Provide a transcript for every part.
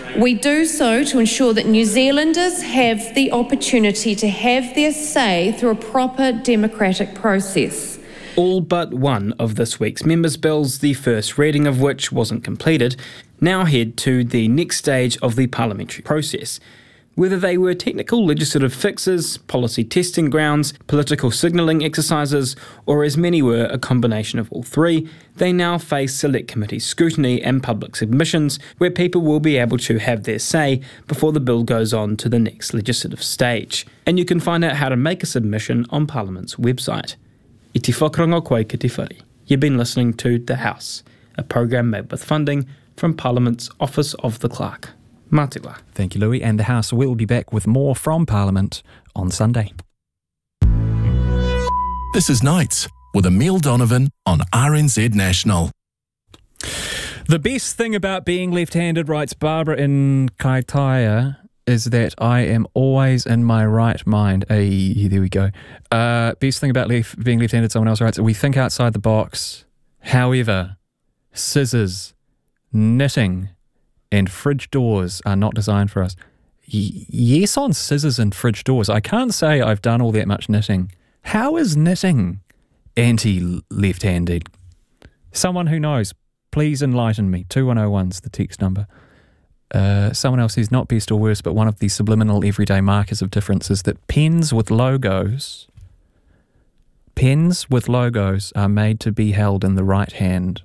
We do so to ensure that New Zealanders have the opportunity to have their say through a proper democratic process. All but one of this week's members' bills, the first reading of which wasn't completed, now head to the next stage of the parliamentary process. Whether they were technical legislative fixes, policy testing grounds, political signalling exercises, or as many were a combination of all three, they now face select committee scrutiny and public submissions where people will be able to have their say before the bill goes on to the next legislative stage. And you can find out how to make a submission on Parliament's website. I te whakarongo koe ki te whare. You've been listening to The House, a programme made with funding from Parliament's Office of the Clerk. Mā te wā. Thank you, Louis. And The House will be back with more from Parliament on Sunday. This is Nights with Emile Donovan on RNZ National. The best thing about being left-handed, writes Barbara in Kaitaia, is that I am always in my right mind. Hey, there we go. Best thing about being left-handed, someone else writes, we think outside the box. However, scissors, knitting, and fridge doors are not designed for us. Yes on scissors and fridge doors. I can't say I've done all that much knitting. How is knitting anti-left-handed? Someone who knows, please enlighten me. 2101's the text number. Someone else says not best or worst, but one of the subliminal everyday markers of difference is that pens with logos are made to be held in the right hand.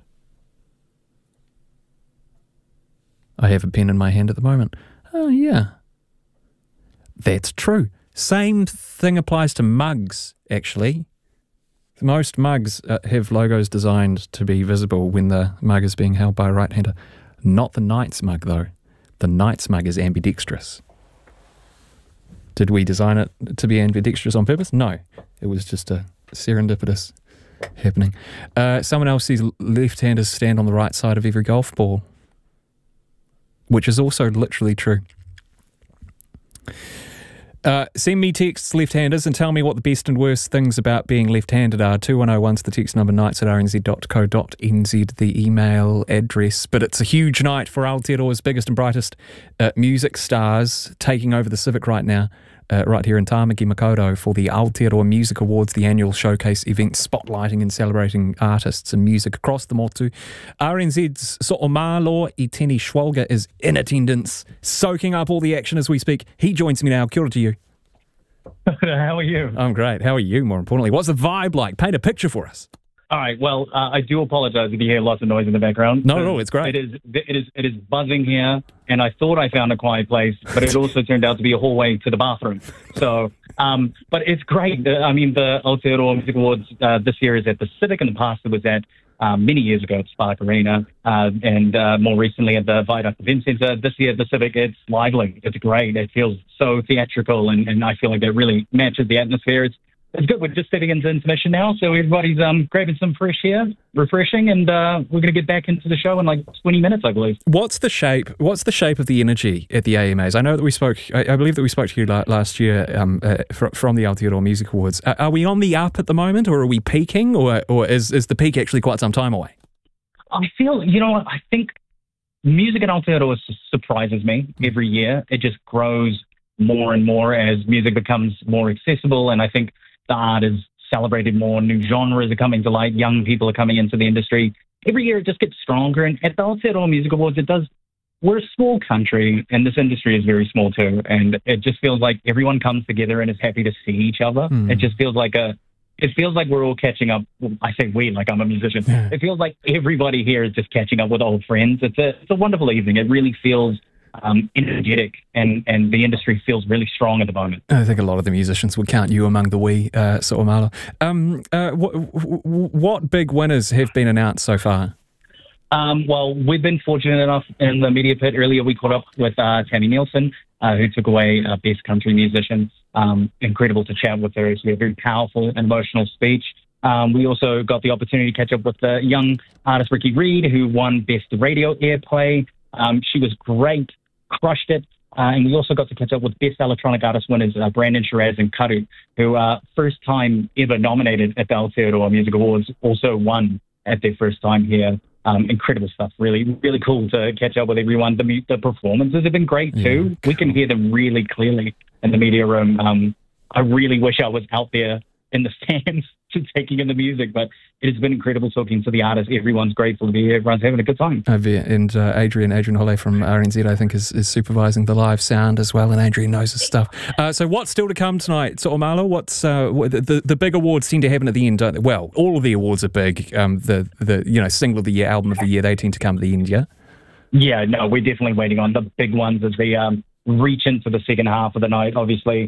I have a pen in my hand at the moment. Oh, yeah. That's true. Same thing applies to mugs, actually. Most mugs have logos designed to be visible when the mug is being held by a right-hander. Not the Knights mug, though. The Knights mug is ambidextrous. Did we design it to be ambidextrous on purpose? No. It was just a serendipitous happening. Someone else says left-handers stand on the right side of every golf ball, which is also literally true. Send me texts, left-handers, and tell me what the best and worst things about being left-handed are. 2101's the text number, nights@rnz.co.nz, the email address. But it's a huge night for Aotearoa's biggest and brightest music stars taking over the Civic right now, right here in Tāmaki Makaurau for the Aotearoa Music Awards, the annual showcase event spotlighting and celebrating artists and music across the motu. RNZ's So'omalo Iteni Schwalger is in attendance, soaking up all the action as we speak. He joins me now. Kia ora to you. How are you? I'm great. How are you, more importantly? What's the vibe like? Paint a picture for us. All right. Well, I do apologize if you hear lots of noise in the background. No, no, it's great. It is buzzing here, and I thought I found a quiet place, but it also turned out to be a hallway to the bathroom. So, but it's great. I mean, the Aotearoa Music Awards this year is at the Civic. In the past, it was at many years ago at Spark Arena, and more recently at the Viaduct Event Centre. This year at the Civic, it's lively. It's great. It feels so theatrical, and I feel like it really matches the atmosphere. It's good. We're just sitting into intermission now, so everybody's grabbing some fresh air, refreshing, and we're going to get back into the show in like 20 minutes, I believe. What's the shape of the energy at the AMAs? I know that we spoke. I believe that we spoke to you last year from the Aotearoa Music Awards. Are we on the up at the moment, or are we peaking, or is the peak actually quite some time away? I feel, I think music in Aotearoa surprises me every year. It just grows more and more as music becomes more accessible, and I think the art is celebrated more. New genres are coming to light. Young people are coming into the industry. Every year it just gets stronger. And at the Aotearoa Music Awards, we're a small country, and this industry is very small too. And it just feels like everyone comes together and is happy to see each other. It just feels like we're all catching up. I say we, like I'm a musician. Yeah. It feels like everybody here is just catching up with old friends. It's a wonderful evening. It really feels energetic, and the industry feels really strong at the moment. I think a lot of the musicians would count you among the we, So'omalo. What big winners have been announced so far? Well, we've been fortunate enough in the media pit. Earlier we caught up with Tammy Nielsen, who took away Best Country Musician. Incredible to chat with her. She had a very powerful and emotional speech. We also got the opportunity to catch up with the young artist Ricky Reed, who won Best Radio Airplay. She was great. Crushed it. And we also got to catch up with Best Electronic Artist winners, Brandon Shiraz and Karu, who first time ever nominated at the Aotearoa Music Awards, also won at their first time here. incredible stuff. Really, really cool to catch up with everyone. The performances have been great too. We can hear them really clearly in the media room. I really wish I was out there in the stands taking in the music, but it has been incredible talking to the artists. Everyone's grateful to be here. Everyone's having a good time. And Adrian Holle from RNZ, I think, is supervising the live sound as well, and Adrian knows his stuff. So what's still to come tonight, So'omalo? What's the big awards seem to happen at the end, don't they? Well, all of the awards are big. The single of the year, album of the year, they tend to come at the end, yeah? Yeah, no, we're definitely waiting on the big ones as the reach into the second half of the night. Obviously,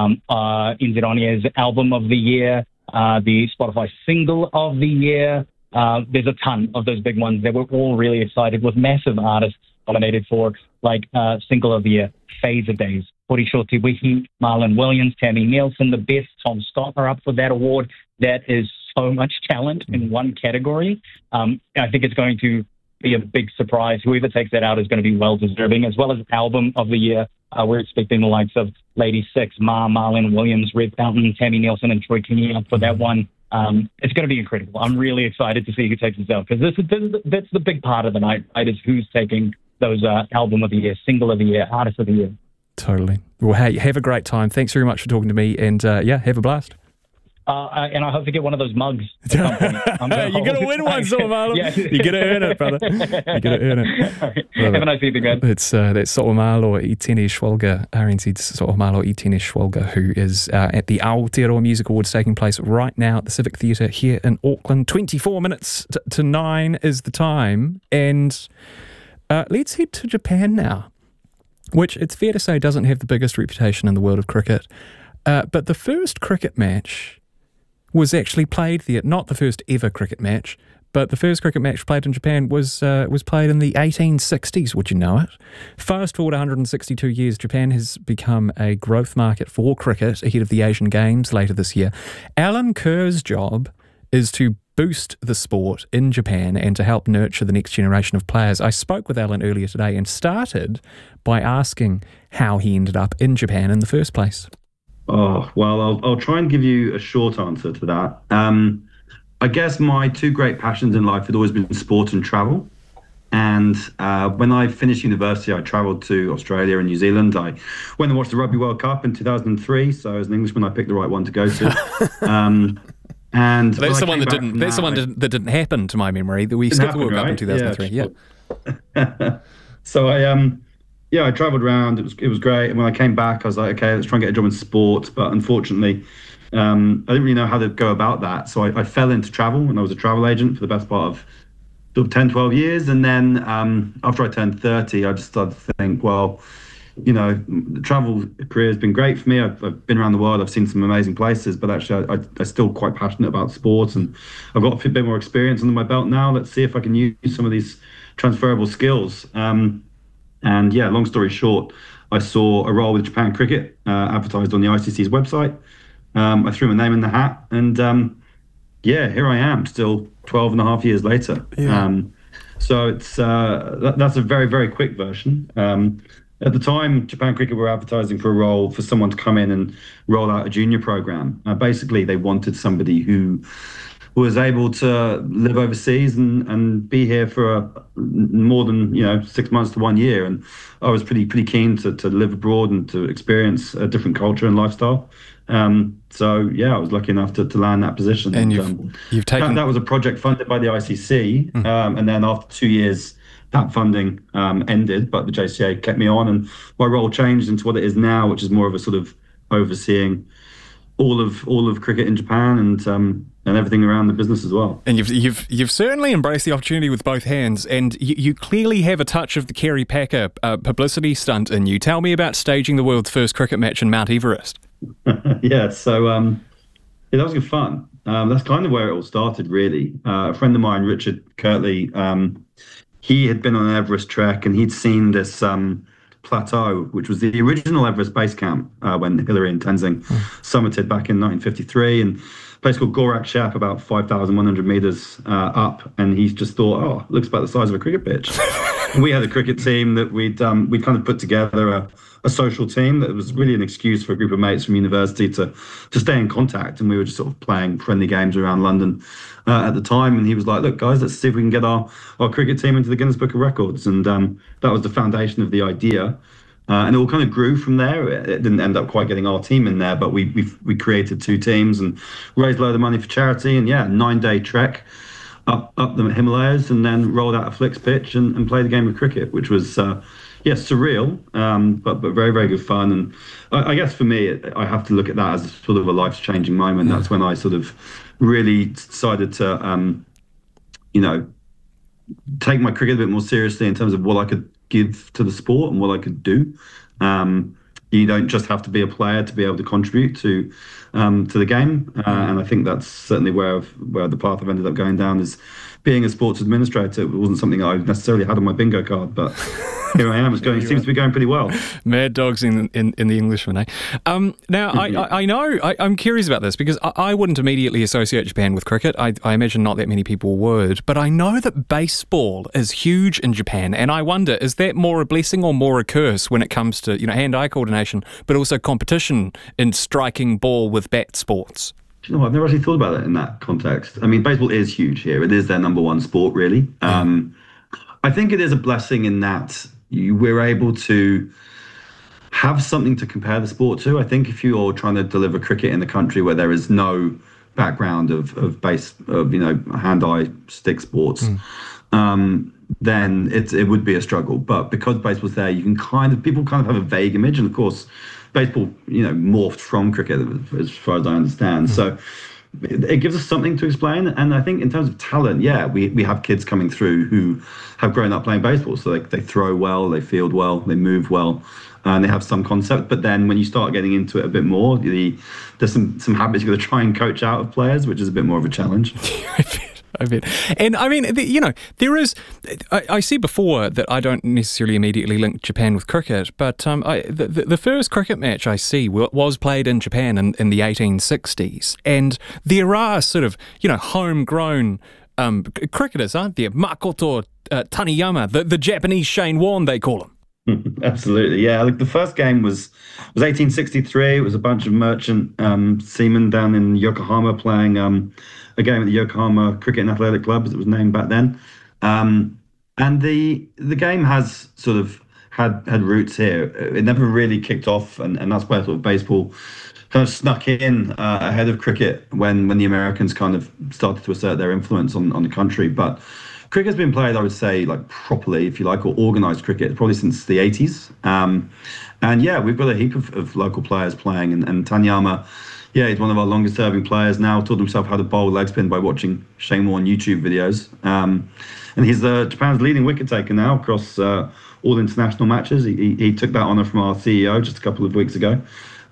NZ On Air's album of the year, the Spotify single of the year. There's a ton of those big ones that we're all really excited with. Massive artists nominated for, like single of the year, Phase of Days, Hori Shore Te Wihi, Marlon Williams, Tammy Nielsen, The Best, Tom Scott are up for that award. That is so much talent in one category. I think it's going to be a big surprise. Whoever takes that out is going to be well deserving, as well as album of the year. We're expecting the likes of Lady Six, Marlon Williams, Red Fountain, Tammy Nielsen, and Troy Kenny up for that one. It's going to be incredible. I'm really excited to see who takes this out, because that's the big part of the night, right? Is who's taking those album of the year, single of the year, artist of the year. Totally. Well, hey, have a great time. Thanks very much for talking to me, and have a blast. And I hope to get one of those mugs at some point. You're going to win one, So'omalo. Yeah. You're going to earn it, brother. You're going to earn it. Right. Have a nice evening, man. That's So'omalo Itene Schwalger, RNZ's So'omalo Itene Schwalger, who is at the Aotearoa Music Awards taking place right now at the Civic Theatre here in Auckland. 24 minutes to 9 is the time. And let's head to Japan now, which it's fair to say doesn't have the biggest reputation in the world of cricket. But the first cricket match was actually played there. Not the first ever cricket match, but the first cricket match played in Japan was played in the 1860s, would you know it? Fast forward 162 years, Japan has become a growth market for cricket ahead of the Asian Games later this year. Alan Kerr's job is to boost the sport in Japan and to help nurture the next generation of players. I spoke with Alan earlier today and started by asking how he ended up in Japan in the first place. Oh, well, I'll try and give you a short answer to that. I guess my two great passions in life had always been sport and travel. And when I finished university, I travelled to Australia and New Zealand. I went and watched the Rugby World Cup in 2003. So as an Englishman, I picked the right one to go to. And that's the one that didn't. That's the one that didn't happen, to my memory. That we skipped the World Cup in 2003. Yeah. So I travelled around. It was great. And when I came back, I was like, okay, let's try and get a job in sport. But unfortunately, I didn't really know how to go about that. So I fell into travel, and I was a travel agent for the best part of 10, 12 years. And then after I turned 30, I just started to think, well, you know, the travel career has been great for me. I've been around the world. I've seen some amazing places, but actually I'm still quite passionate about sports, and I've got a bit more experience under my belt now. Let's see if I can use some of these transferable skills. And yeah, long story short, I saw a role with Japan Cricket advertised on the ICC's website. I threw my name in the hat, and here I am, still 12 and a half years later. Yeah. So it's that's a very, very quick version. At the time, Japan Cricket were advertising for a role for someone to come in and roll out a junior program. Basically, they wanted somebody who was able to live overseas and be here for more than 6 months to 1 year. And I was pretty keen to live abroad and to experience a different culture and lifestyle. So I was lucky enough to land that position. And you've taken that was a project funded by the ICC, and then after 2 years, that funding ended, but the JCA kept me on, and my role changed into what it is now, which is more of a sort of overseeing all of cricket in Japan and everything around the business as well. And you've certainly embraced the opportunity with both hands, and you clearly have a touch of the Kerry Packer publicity stunt in you. Tell me about staging the world's first cricket match in Mount Everest. So that was good fun. That's kind of where it all started, really. A friend of mine, Richard Kirtley, he had been on an Everest trek, and he'd seen this plateau, which was the original Everest base camp when Hillary and Tenzing summited back in 1953. And place called Gorak Shep, about 5,100 meters up, and he just thought, oh, it looks about the size of a cricket pitch. And we had a cricket team that we'd kind of put together a social team that was really an excuse for a group of mates from university to stay in contact, and we were just sort of playing friendly games around London at the time. And he was like, look, guys, let's see if we can get our cricket team into the Guinness Book of Records. And that was the foundation of the idea. And it all kind of grew from there. It didn't end up quite getting our team in there, but we created 2 teams and raised a load of money for charity. And 9-day trek up the Himalayas, and then rolled out a flicks pitch and played a game of cricket, which was surreal, but very, very good fun. And I guess for me, I have to look at that as sort of a life-changing moment. That's when I sort of really decided to take my cricket a bit more seriously in terms of what I could give to the sport and what I could do. You don't just have to be a player to be able to contribute to the game, and I think that's certainly where the path I've ended up going down is being a sports administrator. It wasn't something I necessarily had on my bingo card, but here I am. Seems to be going pretty well. Mad dogs in the Englishman, eh? Now, I know, I'm curious about this because I wouldn't immediately associate Japan with cricket. I imagine not that many people would, but I know that baseball is huge in Japan, and I wonder, is that more a blessing or more a curse when it comes to hand-eye coordination, but also competition in striking ball with bat sports? You know, I've never actually thought about it in that context. I mean, baseball is huge here. It is their number one sport, really. I think it is a blessing in that we're able to have something to compare the sport to. I think if you're trying to deliver cricket in a country where there is no background of hand-eye stick sports, then it would be a struggle. But because baseball's there, you can people kind of have a vague image, and of course, baseball morphed from cricket as far as I understand. So it gives us something to explain. And I think in terms of talent, we have kids coming through who have grown up playing baseball. So they throw well, they field well, they move well, and they have some concept. But then when you start getting into it a bit more, there's some habits you've got to try and coach out of players, which is a bit more of a challenge. I bet. And I mean, there is, I see before that I don't necessarily immediately link Japan with cricket, but the first cricket match I see was played in Japan in the 1860s. And there are sort of, homegrown cricketers, aren't there? Makoto Taniyama, the Japanese Shane Warne, they call him. Absolutely, yeah. Like the first game was 1863. It was a bunch of merchant seamen down in Yokohama playing a game at the Yokohama Cricket and Athletic Club, as it was named back then. And the game has sort of had roots here. It never really kicked off, and that's where sort of baseball kind of snuck in ahead of cricket when the Americans kind of started to assert their influence on the country. But cricket's been played, I would say, like properly, if you like, or organised cricket, probably since the 80s. And we've got a heap of local players playing, and Taniyama, he's one of our longest serving players now, taught himself how to bowl leg spin by watching Shane Warne YouTube videos. And he's Japan's leading wicket taker now across all international matches. He took that honour from our CEO just a couple of weeks ago.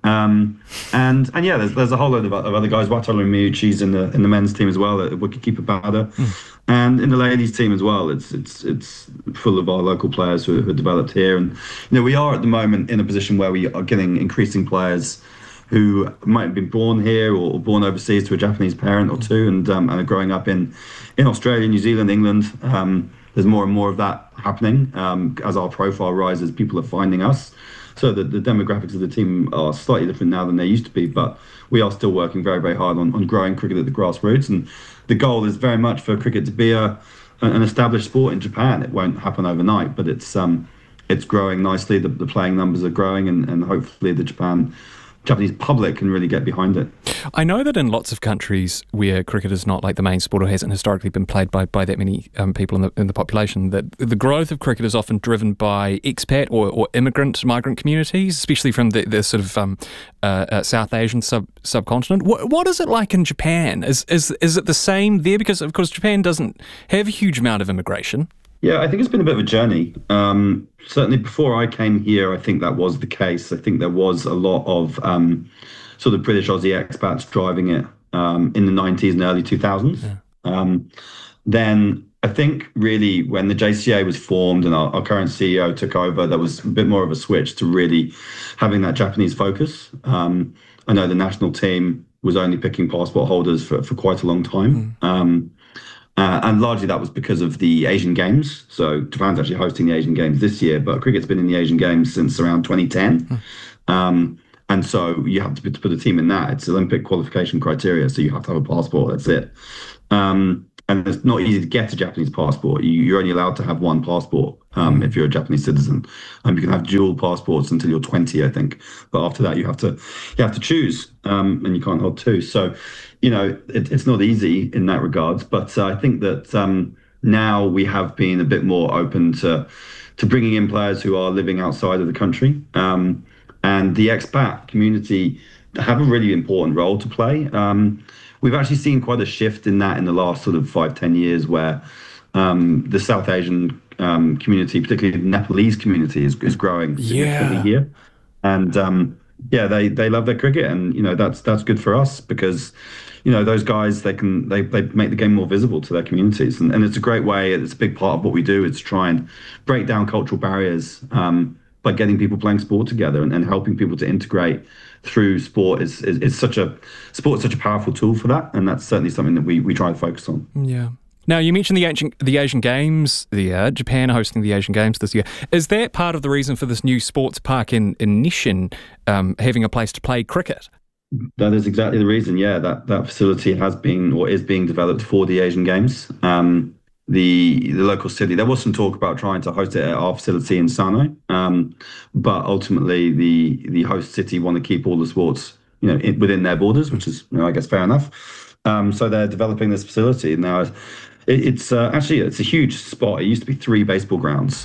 There's a whole load of other guys. Wataru Miyuchi's in the men's team as well, a wicketkeeper batter, and in the ladies team as well. It's full of our local players who are developed here, and we are at the moment in a position where we are getting increasing players who might have been born here or born overseas to a Japanese parent or two, and are growing up in Australia, New Zealand, England. There's more and more of that happening as our profile rises. People are finding us. So the demographics of the team are slightly different now than they used to be, but we are still working very, very hard on growing cricket at the grassroots. And the goal is very much for cricket to be an established sport in Japan. It won't happen overnight, but it's growing nicely. The playing numbers are growing, and hopefully the Japanese public can really get behind it. I know that in lots of countries where cricket is not like the main sport or hasn't historically been played by that many people in the population, that the growth of cricket is often driven by expat or migrant communities, especially from the sort of South Asian subcontinent. What is it like in Japan? Is it the same there? Because of course Japan doesn't have a huge amount of immigration. Yeah, I think it's been a bit of a journey. Certainly before I came here, I think that was the case. I think there was a lot of sort of British Aussie expats driving it in the 90s and early 2000s. Yeah. Then I think really when the JCA was formed and our current CEO took over, there was a bit more of a switch to really having that Japanese focus. I know the national team was only picking passport holders for quite a long time. And largely that was because of the Asian Games. So Japan's actually hosting the Asian Games this year, but cricket's been in the Asian Games since around 2010. And so you have to put a team in that. It's Olympic qualification criteria, so you have to have a passport. That's it. And it's not easy to get a Japanese passport. You're only allowed to have one passport if you're a Japanese citizen. You can have dual passports until you're 20, I think. But after that, you have to choose, and you can't hold two. So, it's not easy in that regard. But I think that now we have been a bit more open to bringing in players who are living outside of the country. And the expat community have a really important role to play. We've actually seen quite a shift in that in the last sort of 5-10 years, where the South Asian community, particularly the Nepalese community, is growing significantly here. And they love their cricket, and that's good for us because those guys they make the game more visible to their communities, and it's a great way. It's a big part of what we do is to try and break down cultural barriers by getting people playing sport together and helping people to integrate through sport is such a powerful tool for that, and that's certainly something that we try to focus on. Yeah. Now, you mentioned the Asian Games, Japan hosting the Asian Games this year. Is that part of the reason for this new sports park in Nishin having a place to play cricket? That is exactly the reason. Yeah, that facility has been or is being developed for the Asian Games. The local city, there was some talk about trying to host it at our facility in Sano, but ultimately the host city want to keep all the sports within their borders, which is I guess fair enough. So they're developing this facility now. It's actually a huge spot. It used to be 3 baseball grounds.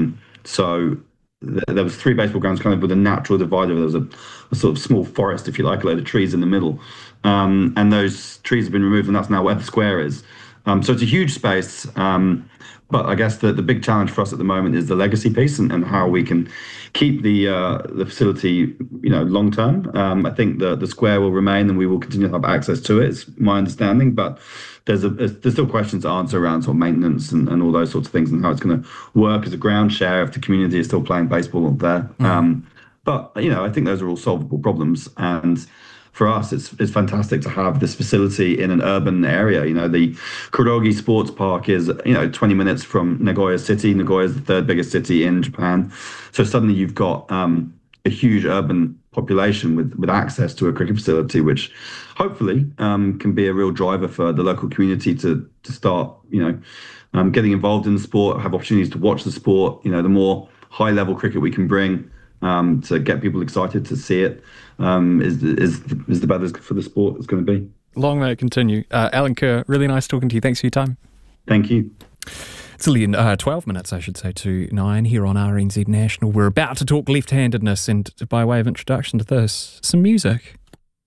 So there was 3 baseball grounds kind of with a natural divider. There was a sort of small forest, if you like, a load of trees in the middle, and those trees have been removed, and that's now where the square is. So it's a huge space, but I guess the big challenge for us at the moment is the legacy piece and how we can keep the facility, long term. I think the square will remain, and we will continue to have access to it. It's my understanding, but there's still questions to answer around sort of maintenance and all those sorts of things, and how it's going to work as a ground share if the community is still playing baseball there. But I think those are all solvable problems, and for us, it's fantastic to have this facility in an urban area. The Kurogi Sports Park is 20 minutes from Nagoya City. Nagoya is the 3rd biggest city in Japan. So suddenly you've got a huge urban population with access to a cricket facility, which hopefully can be a real driver for the local community to start getting involved in the sport, have opportunities to watch the sport. The more high level cricket we can bring to get people excited to see it is the better for the sport it's going to be. Long may it continue. Alan Kerr, really nice talking to you. Thanks for your time. Thank you. It's 12 minutes, I should say, to 9 here on RNZ National. We're about to talk left-handedness, and by way of introduction to this, some music.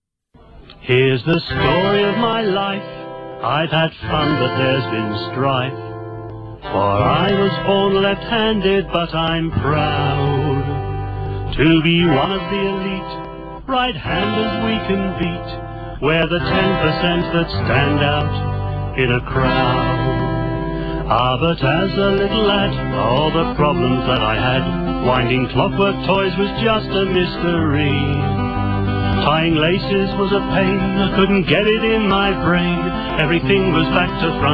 Here's the story of my life. I've had fun, but there's been strife. For I was born left-handed, but I'm proud to be one of the elite right-handers we can beat. We're the 10% that stand out in a crowd. But as a little lad, all the problems that I had, winding clockwork toys was just a mystery. Tying laces was a pain, I couldn't get it in my brain. Everything was back to front.